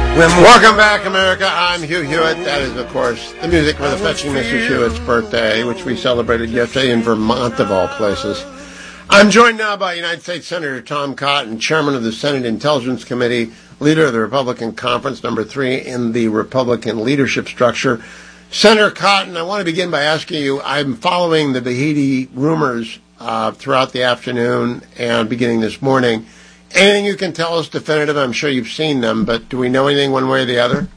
Welcome back, America. I'm Hugh Hewitt. That is, of course, the music for the Fetching Mrs. Hewitt's birthday, which we celebrated yesterday in Vermont, of all places. I'm joined now by United States Senator Tom Cotton, chairman of the Senate Intelligence Committee, leader of the Republican Conference, number 3 in the Republican leadership structure. Senator Cotton, I want to begin by asking you, I'm following the Bahidi rumors throughout the afternoon and beginning this morning. Anything you can tell us definitive? I'm sure you've seen them, but do we know anything one way or the other?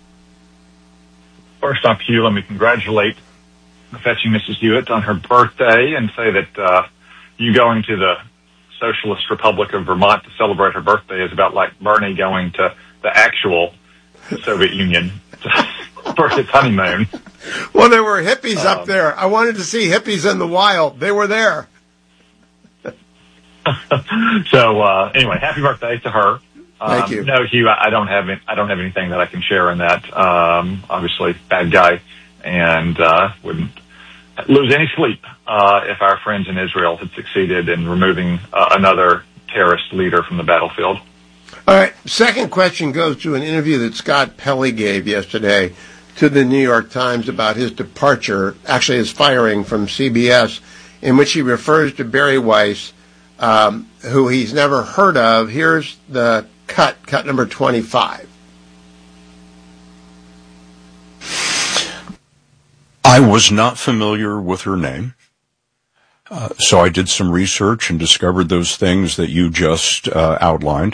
First off, Hugh, let me congratulate the Fetching Mrs. Hewitt on her birthday and say that you going to the Socialist Republic of Vermont to celebrate her birthday is about like Bernie going to the actual Soviet Union for his honeymoon. Well, there were hippies up there. I wanted to see hippies in the wild. They were there. So anyway, happy birthday to her. Thank you. No, Hugh, I don't have anything that I can share in that. Obviously, bad guy, and wouldn't lose any sleep if our friends in Israel had succeeded in removing another terrorist leader from the battlefield. All right. Second question goes to an interview that Scott Pelley gave yesterday to the New York Times about his departure, actually his firing from CBS, in which he refers to Barry Weiss, who he's never heard of. Here's the cut number 25. I was not familiar with her name, so I did some research and discovered those things that you just outlined.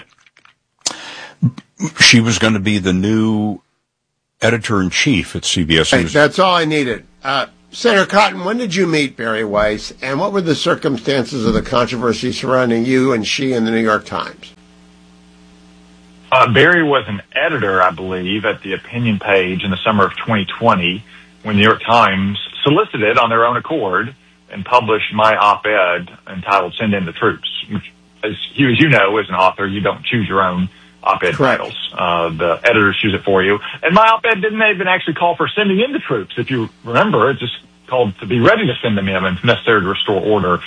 She was going to be the new editor-in-chief at CBS News. That's all I needed. Senator Cotton, when did you meet Barry Weiss, and what were the circumstances of the controversy surrounding you and she in the New York Times? Barry was an editor, I believe, at the opinion page in the summer of 2020 when the New York Times solicited on their own accord and published my op-ed entitled Send in the Troops, which, as you know, as an author, you don't choose your own op-ed titles. The editors choose it for you. And my op-ed didn't even actually call for sending in the troops. If you remember, it just called to be ready to send them in and if necessary to restore order.